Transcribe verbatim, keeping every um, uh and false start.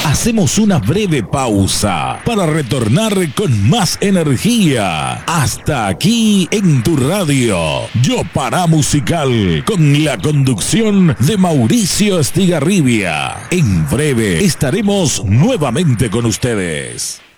Hacemos una breve pausa para retornar con más energía. Hasta aquí en tu radio, Yo Para Musical, con la conducción de Mauricio Estigarribia. En breve estaremos nuevamente con ustedes.